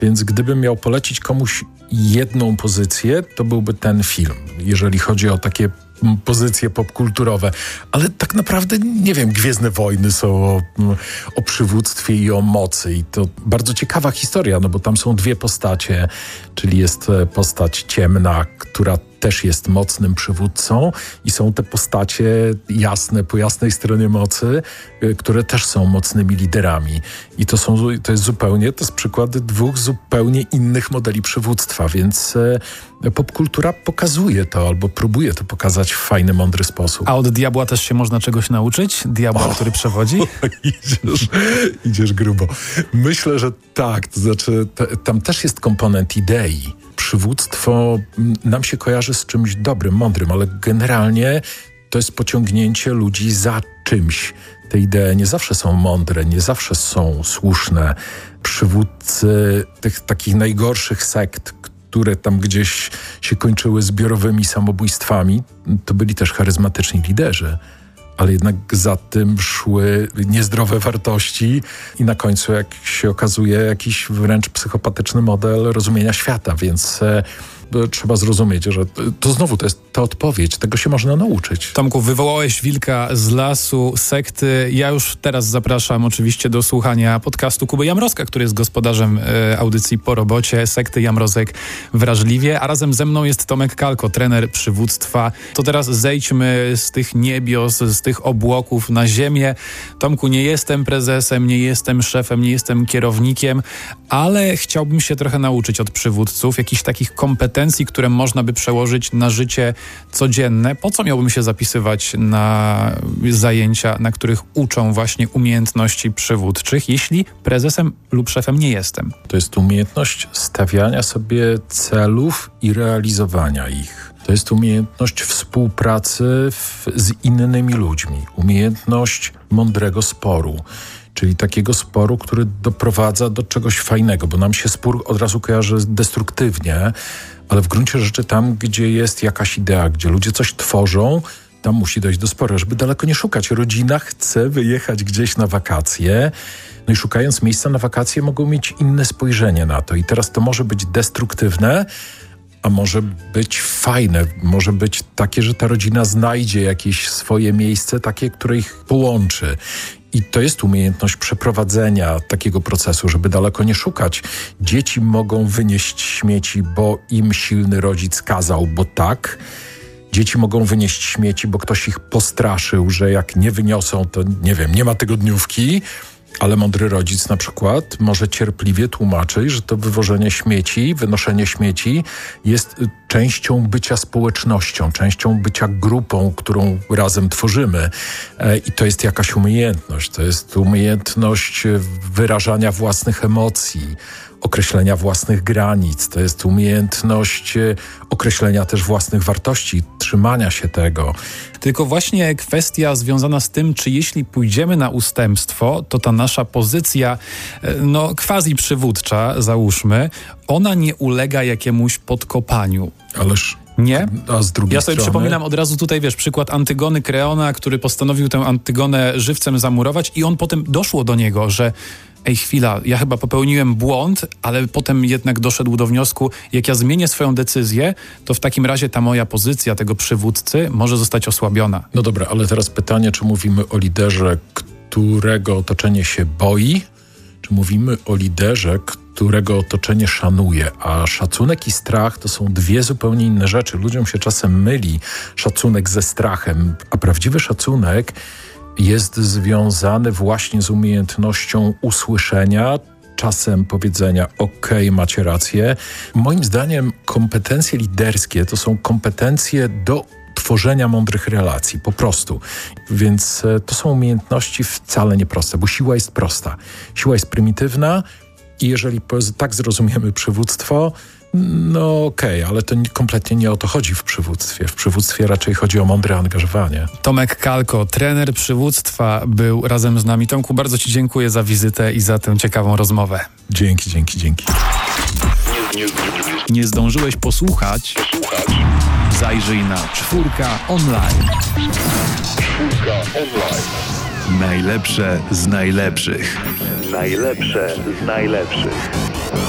Więc gdybym miał polecić komuś jedną pozycję, to byłby ten film, jeżeli chodzi o takie pozycje popkulturowe. Ale tak naprawdę, nie wiem, Gwiezdne Wojny są o przywództwie i o mocy. I to bardzo ciekawa historia, no bo tam są dwie postacie, czyli jest postać ciemna, która też jest mocnym przywódcą i są te postacie jasne, po jasnej stronie mocy, które też są mocnymi liderami. I to jest przykład dwóch zupełnie innych modeli przywództwa, więc popkultura pokazuje to albo próbuje to pokazać w fajny, mądry sposób. A od diabła też się można czegoś nauczyć? Diabła, który przewodzi? Idziesz grubo. Myślę, że tak. To znaczy, tam też jest komponent idei. Przywództwo nam się kojarzy z czymś dobrym, mądrym, ale generalnie to jest pociągnięcie ludzi za czymś. Te idee nie zawsze są mądre, nie zawsze są słuszne. Przywódcy tych takich najgorszych sekt, które tam gdzieś się kończyły zbiorowymi samobójstwami, to byli też charyzmatyczni liderzy. Ale jednak za tym szły niezdrowe wartości i na końcu, jak się okazuje, jakiś wręcz psychopatyczny model rozumienia świata, więc trzeba zrozumieć, że to jest ta odpowiedź, tego się można nauczyć. Tomku, wywołałeś wilka z lasu, sekty. Ja już teraz zapraszam oczywiście do słuchania podcastu Kuby Jamrozka, który jest gospodarzem audycji Po Robocie, sekty Jamrozek Wrażliwie, a razem ze mną jest Tomek Kalko, trener przywództwa. To teraz zejdźmy z tych niebios, z tych obłoków na ziemię. Tomku, nie jestem prezesem, nie jestem szefem, nie jestem kierownikiem, ale chciałbym się trochę nauczyć od przywódców jakichś takich kompetencji, które można by przełożyć na życie codzienne. Po co miałbym się zapisywać na zajęcia, na których uczą właśnie umiejętności przywódczych, jeśli prezesem lub szefem nie jestem? To jest umiejętność stawiania sobie celów i realizowania ich. To jest umiejętność współpracy z innymi ludźmi. Umiejętność mądrego sporu. Czyli takiego sporu, który doprowadza do czegoś fajnego, bo nam się spór od razu kojarzy destruktywnie, ale w gruncie rzeczy tam, gdzie jest jakaś idea, gdzie ludzie coś tworzą, tam musi dojść do sporu. Żeby daleko nie szukać. Rodzina chce wyjechać gdzieś na wakacje, no i szukając miejsca na wakacje mogą mieć inne spojrzenie na to. I teraz to może być destruktywne, a może być fajne, może być takie, że ta rodzina znajdzie jakieś swoje miejsce, takie, które ich połączy. I to jest umiejętność przeprowadzenia takiego procesu, żeby daleko nie szukać. Dzieci mogą wynieść śmieci, bo im silny rodzic kazał, bo tak. Dzieci mogą wynieść śmieci, bo ktoś ich postraszył, że jak nie wyniosą, to nie wiem, nie ma tygodniówki. Ale mądry rodzic na przykład może cierpliwie tłumaczyć, że to wywożenie śmieci, wynoszenie śmieci jest częścią bycia społecznością, częścią bycia grupą, którą razem tworzymy. I to jest jakaś umiejętność. To jest umiejętność wyrażania własnych emocji, określenia własnych granic. To jest umiejętność określenia też własnych wartości, trzymania się tego. Tylko właśnie kwestia związana z tym, czy jeśli pójdziemy na ustępstwo, to ta nasza pozycja, quasi przywódcza, załóżmy, ona nie ulega jakiemuś podkopaniu. Ależ... Nie? A z drugiej ja sobie przypominam od razu tutaj, przykład Antygony Kreona, który postanowił tę Antygonę żywcem zamurować i on potem doszło do niego, że chwila, ja chyba popełniłem błąd, ale potem jednak doszedł do wniosku, jak ja zmienię swoją decyzję, to w takim razie ta moja pozycja tego przywódcy może zostać osłabiona. No dobra, ale teraz pytanie, czy mówimy o liderze, którego otoczenie się boi, czy mówimy o liderze, którego otoczenie szanuje, a szacunek i strach to są dwie zupełnie inne rzeczy. Ludziom się czasem myli szacunek ze strachem, a prawdziwy szacunek jest związany właśnie z umiejętnością usłyszenia, czasem powiedzenia okej, macie rację. Moim zdaniem kompetencje liderskie to są kompetencje do tworzenia mądrych relacji, po prostu. Więc to są umiejętności wcale nieproste, bo siła jest prosta. Siła jest prymitywna i jeżeli tak zrozumiemy przywództwo, no okej, ale to kompletnie nie o to chodzi w przywództwie. W przywództwie raczej chodzi o mądre angażowanie. Tomek Kalko, trener przywództwa, był razem z nami. Tomku, bardzo Ci dziękuję za wizytę i za tę ciekawą rozmowę. Dzięki. Nie zdążyłeś posłuchać? Zajrzyj na Czwórka Online. Najlepsze z najlepszych.